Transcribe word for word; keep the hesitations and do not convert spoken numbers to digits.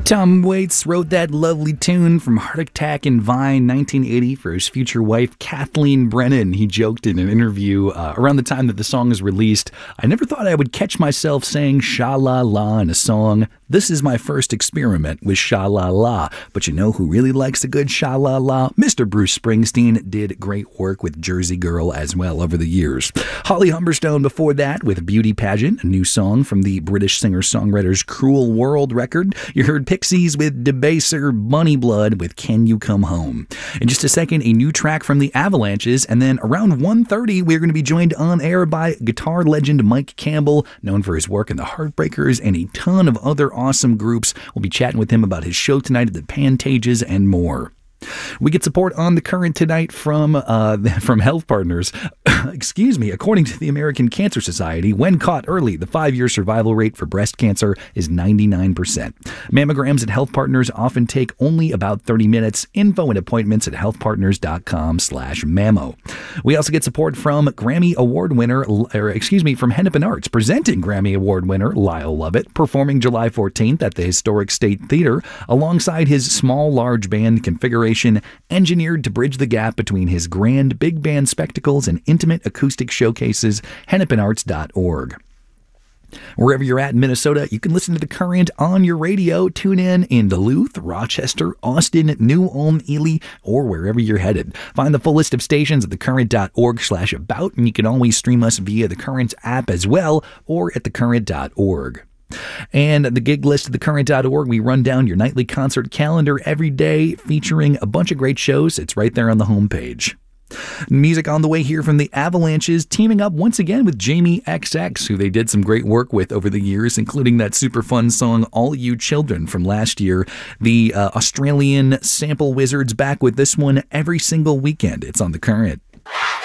Tom Waits wrote that lovely tune from Heart Attack and Vine nineteen eighty for his future wife, Kathleen Brennan. He joked in an interview uh, around the time that the song is released, "I never thought I would catch myself saying sha-la-la in a song. This is my first experiment with sha-la-la. But you know who really likes a good sha-la-la? Mister Bruce Springsteen did great work with Jersey Girl as well over the years. Holly Humberstone before that with Beauty Pageant, a new song from the British singer-songwriter's Cruel World record. You heard Pixies with Debaser, Bunny Blood with Can You Come Home. In just a second, a new track from the Avalanches, and then around one thirty, we're going to be joined on air by guitar legend Mike Campbell, known for his work in the Heartbreakers and a ton of other awesome groups. We'll be chatting with him about his show tonight at the Pantages and more. We get support on The Current tonight from uh, from Health Partners. Excuse me. According to the American Cancer Society, when caught early, the five-year survival rate for breast cancer is ninety-nine percent. Mammograms at Health Partners often take only about thirty minutes. Info and appointments at healthpartners.com slash mammo. We also get support from Grammy Award winner, or excuse me, from Hennepin Arts, presenting Grammy Award winner Lyle Lovett, performing July fourteenth at the Historic State Theater alongside his small, large band configuration engineered to bridge the gap between his grand big band spectacles and intimate acoustic showcases. hennepin arts dot org. Wherever you're at in Minnesota, you can listen to The Current on your radio. Tune in in Duluth, Rochester, Austin, New Ulm, Ely, or wherever you're headed. Find the full list of stations at thecurrent.org slash about, and you can always stream us via the Current app as well, or at thecurrent dot org. And the gig list at the current dot org, we run down your nightly concert calendar every day featuring a bunch of great shows. It's right there on the homepage. Music on the way here from the Avalanches, teaming up once again with Jamie X X, who they did some great work with over the years, including that super fun song All You Children from last year. The uh, Australian sample wizards back with this one every single weekend. It's on The Current.